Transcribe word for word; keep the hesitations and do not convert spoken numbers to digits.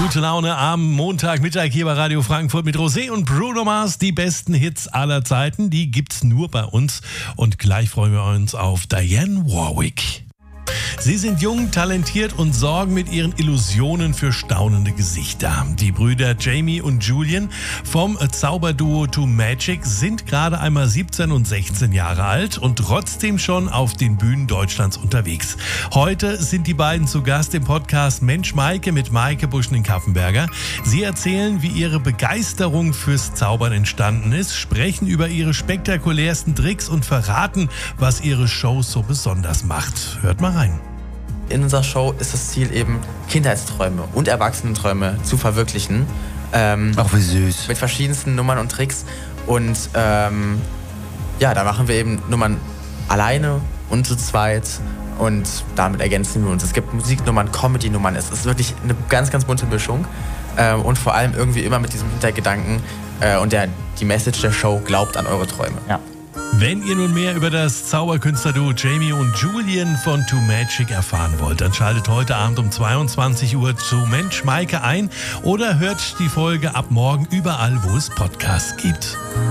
Gute Laune am Montagmittag hier bei Radio Frankfurt mit Rosé und Bruno Mars. Die besten Hits aller Zeiten, die gibt's nur bei uns. Und gleich freuen wir uns auf Dionne Warwick. Sie sind jung, talentiert und sorgen mit ihren Illusionen für staunende Gesichter. Die Brüder Jamie und Julian vom Zauberduo To Magic sind gerade einmal siebzehn und sechzehn Jahre alt und trotzdem schon auf den Bühnen Deutschlands unterwegs. Heute sind die beiden zu Gast im Podcast Mensch Maike mit Maike Buschning-Kaffenberger. Sie erzählen, wie ihre Begeisterung fürs Zaubern entstanden ist, sprechen über ihre spektakulärsten Tricks und verraten, was ihre Shows so besonders macht. Hört mal rein. In unserer Show ist das Ziel eben, Kindheitsträume und Erwachsenenträume zu verwirklichen. Ähm, Ach, wie süß. Mit verschiedensten Nummern und Tricks. Und ähm, ja, da machen wir eben Nummern alleine und zu zweit. Und damit ergänzen wir uns. Es gibt Musiknummern, Comedy-Nummern. Es ist wirklich eine ganz, ganz bunte Mischung. Ähm, und vor allem irgendwie immer mit diesem Hintergedanken äh, und der, die Message der Show: Glaubt an eure Träume. Ja. Wenn ihr nun mehr über das Zauberkünstlerduo Jamie und Julian von To Magic erfahren wollt, dann schaltet heute Abend um zweiundzwanzig Uhr zu Mensch Maike ein oder hört die Folge ab morgen überall, wo es Podcasts gibt.